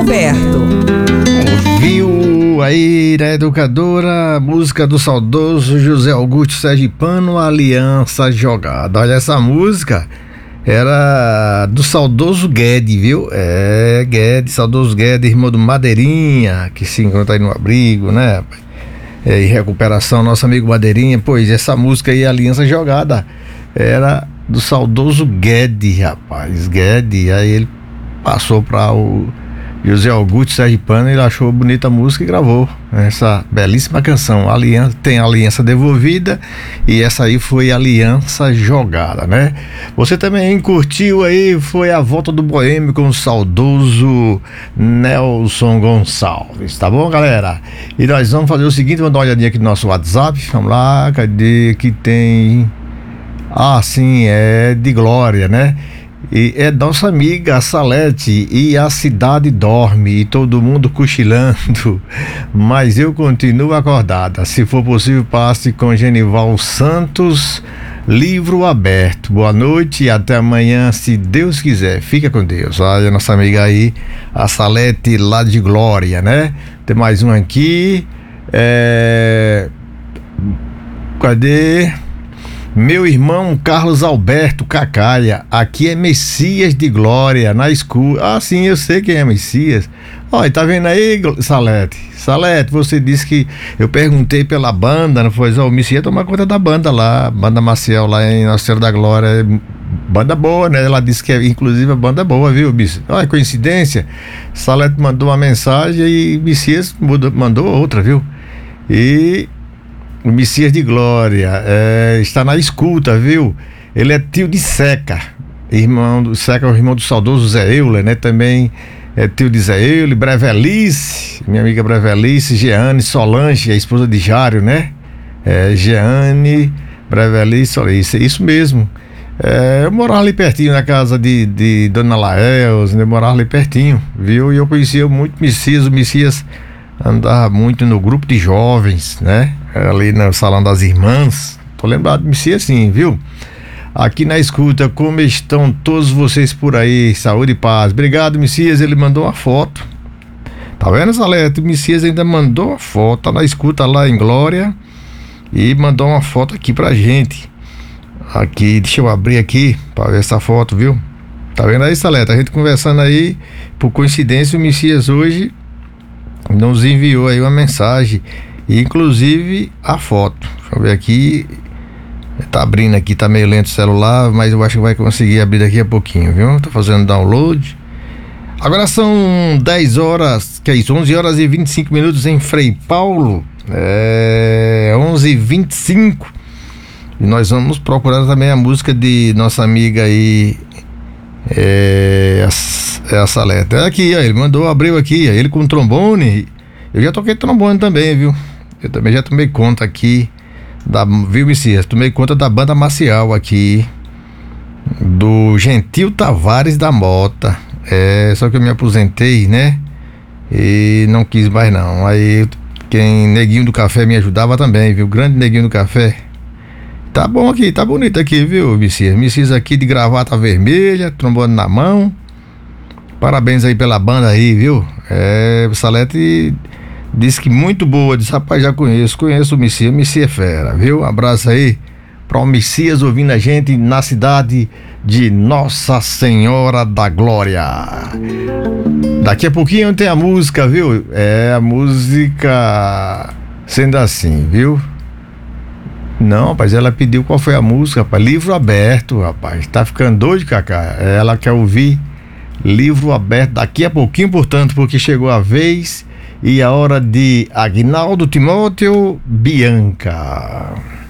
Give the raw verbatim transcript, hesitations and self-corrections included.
aberto. Ouviu aí da educadora, música do saudoso José Augusto Sergipano, Aliança Jogada. Olha, essa música era do saudoso Guedes, viu? É, Guedes, saudoso Guedes, irmão do Madeirinha, que se encontra aí no abrigo, né? É, em recuperação, nosso amigo Madeirinha. Pois essa música aí, Aliança Jogada, era do saudoso Guedes, rapaz. Guedes, aí ele passou para o José Augusto Sergipano, ele achou bonita a música e gravou essa belíssima canção. Aliança, tem Aliança Devolvida, e essa aí foi Aliança Jogada, né? Você também curtiu aí, foi a volta do Boêmio com o saudoso Nelson Gonçalves, tá bom, galera? E nós vamos fazer o seguinte, vamos dar uma olhadinha aqui no nosso WhatsApp, vamos lá, cadê que tem... Ah, sim, é de Glória, né? E é nossa amiga a Salete, e a cidade dorme e todo mundo cochilando, mas eu continuo acordada. Se for possível, passe com Genival Santos, Livro Aberto. Boa noite e até amanhã, se Deus quiser. Fica com Deus. Olha a nossa amiga aí, a Salete lá de Glória, né? Tem mais um aqui. É... Cadê? Meu irmão Carlos Alberto Cacaia, aqui é Messias de Glória, na escuta. Ah, sim, eu sei quem é Messias. Olha, tá vendo aí, Salete? Salete, você disse que eu perguntei pela banda, não foi? O Messias toma conta da banda lá, banda Maciel lá em Nossa Senhora da Glória. Banda boa, né? Ela disse que é, inclusive, a banda boa, viu, Messias? Olha, coincidência. Salete mandou uma mensagem e Messias mandou outra, viu? E... o Messias de Glória é, está na escuta, viu? Ele é tio de Seca, irmão do Seca, é o irmão do saudoso Zé Euler, né? Também é tio de Zé Euler, Brevelice, minha amiga Brevelice, Jeane Solange, a esposa de Jário, né? É, Jeane, Brevelice, Solange, isso mesmo. É, eu morava ali pertinho, na casa de, de Dona Laels, né? Eu morava ali pertinho, viu? E eu conhecia muito Messias, o Messias andava muito no grupo de jovens, né? Ali no Salão das Irmãs. Tô lembrado de Messias, sim, viu? Aqui na escuta, como estão todos vocês por aí? Saúde e paz. Obrigado, Messias. Ele mandou uma foto. Tá vendo, Salete? O Messias ainda mandou uma foto. Tá na escuta lá em Glória. E mandou uma foto aqui pra gente. Aqui, deixa eu abrir aqui pra ver essa foto, viu? Tá vendo aí, Salete? A gente conversando aí. Por coincidência, o Messias hoje nos enviou aí uma mensagem, inclusive a foto. Deixa eu ver aqui, tá abrindo aqui, tá meio lento o celular, mas eu acho que vai conseguir abrir daqui a pouquinho, viu? Tá fazendo download. Agora são dez horas, que é isso, onze horas e vinte e cinco minutos em Frei Paulo, é onze e vinte e cinco, e nós vamos procurar também a música de nossa amiga aí, é a, é a Salete. É aqui, ó, ele mandou, abriu aqui, ó, ele com trombone. Eu já toquei trombone também, viu? Eu também já tomei conta aqui da, viu, Messias? Tomei conta da banda Maciel aqui, do Gentil Tavares da Mota. É, só que eu me aposentei, né? E não quis mais não. Aí quem, Neguinho do Café, me ajudava também, viu? Grande Neguinho do Café. Tá bom aqui, tá bonito aqui, viu, Messias? Messias aqui de gravata vermelha, trombone na mão. Parabéns aí pela banda aí, viu? É, o Salete disse que muito boa. Disse, rapaz, já conheço, conheço o Messias, Messias é fera, viu? Um abraço aí para o Messias ouvindo a gente na cidade de Nossa Senhora da Glória. Daqui a pouquinho tem a música, viu? É a música Sendo Assim, viu? Não, rapaz, ela pediu qual foi a música, rapaz. Livro Aberto, rapaz. Tá ficando doido, Cacá. Ela quer ouvir Livro Aberto daqui a pouquinho, portanto, porque chegou a vez e a hora de Aguinaldo Timóteo Bianca.